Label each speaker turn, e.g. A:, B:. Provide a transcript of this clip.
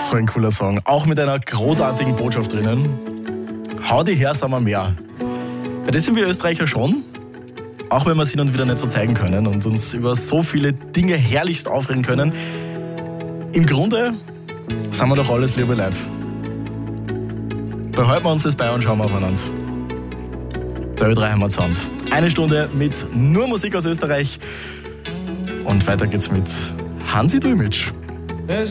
A: So ein cooler Song. Auch mit einer großartigen Botschaft drinnen. Hau die her, sagen wir mehr. Ja, das sind wir Österreicher schon. Auch wenn wir es hin und wieder nicht so zeigen können und uns über so viele Dinge herrlichst aufregen können. Im Grunde sind wir doch alles liebe Leute. Behalten wir uns das bei und schauen wir aufeinander. Der Ö3 Heimatsound. Eine Stunde mit nur Musik aus Österreich. Und weiter geht's mit Hansi Dümmitsch.